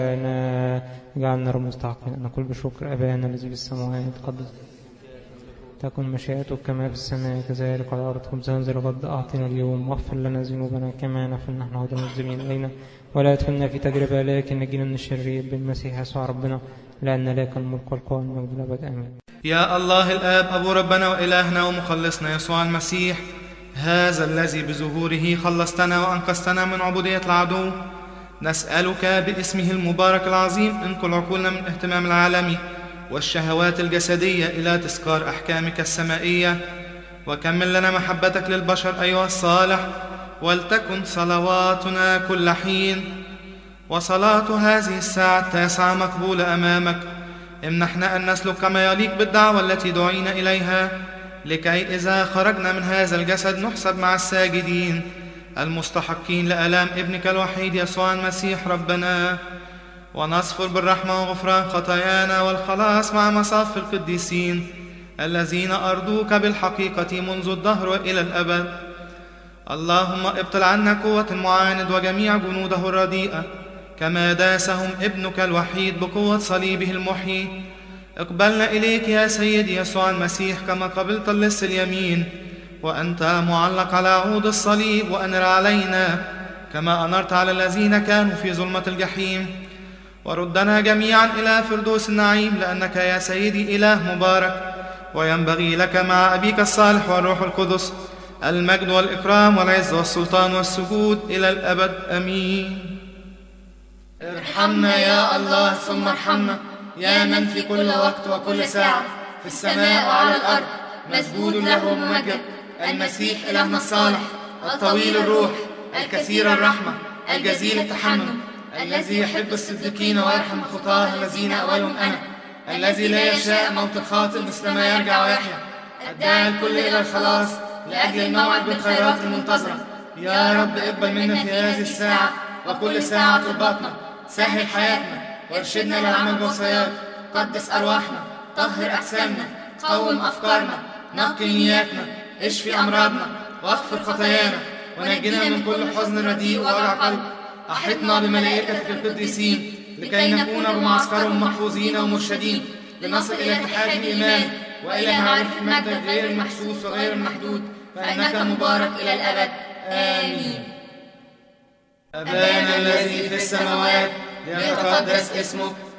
جعلنا مستحقين أن نقول بشكر أبانا الذي في السماوات قدس تكن مشيئتك كما في السماء كذلك على الأرض. خبزنا ذا الغد أعطنا اليوم واغفر لنا ذنوبنا كما نغفر نحن أيضا المذنبين إلينا ولا تدخلنا في تجربة لكن نجينا من الشرير بالمسيح يسوع ربنا لأن لك الملك والقوة والمجد الأبد آمين. يا الله الآب أبو ربنا وإلهنا ومخلصنا يسوع المسيح، هذا الذي بظهوره خلصتنا وأنقذتنا من عبودية العدو، نسألك باسمه المبارك العظيم انقل عقولنا من اهتمام العالم والشهوات الجسدية إلى تذكار أحكامك السمائية، وكمل لنا محبتك للبشر أيها الصالح، ولتكن صلواتنا كل حين وصلاة هذه الساعة التاسعة مقبولة أمامك. امنحنا أن نسلك كما يليق بالدعوة التي دعينا إليها، لكي إذا خرجنا من هذا الجسد نحسب مع الساجدين المستحقين لآلام ابنك الوحيد يسوع المسيح ربنا، ونصفر بالرحمة وغفران خطايانا والخلاص مع مصاف القديسين الذين أرضوك بالحقيقة منذ الدهر وإلى الأبد. اللهم ابطل عنا قوة المعاند وجميع جنوده الرديئة كما داسهم ابنك الوحيد بقوة صليبه المحيي. اقبلنا إليك يا سيدي يسوع المسيح كما قبلت اللص اليمين وأنت معلق على عود الصليب، وأنر علينا كما أنرت على الذين كانوا في ظلمة الجحيم، وردنا جميعا إلى فردوس النعيم، لأنك يا سيدي إله مبارك، وينبغي لك مع أبيك الصالح والروح القدس المجد والإكرام والعز والسلطان والسجود إلى الأبد آمين. ارحمنا يا الله ثم ارحمنا، يا من في كل وقت وكل ساعة في السماء وعلى الأرض مسجود له وممجد، المسيح إلهنا الصالح الطويل الروح الكثير الرحمة الجزيل التحنن، الذي يحب الصديقين ويرحم الخطاة الذين أولهم أنا، الذي لا يشاء موت الخاطئ مثل ما يرجع ويحيا، الداعي الكل إلى الخلاص لأجل الموعد بالخيرات المنتظرة. يا رب اقبل منا في هذه الساعة وكل ساعة طلباتنا، سهل حياتنا وارشدنا للعمل بوصاياك، قدس أرواحنا، طهر أجسامنا، قوم أفكارنا، نقي نياتنا، اشفي أمراضنا واغفر خطايانا، ونجنا من كل حزن رديء ووجع قلب. أحطنا بملائكتك القديسين لكي نكون بمعسكرهم محفوظين ومرشدين، لنصل إلى اتحاد الإيمان وإلى معرفة المجد غير المحسوس وغير المحدود، فإنك مبارك إلى الأبد آمين. أبانا الذي في السماوات ليتقدس اسمك،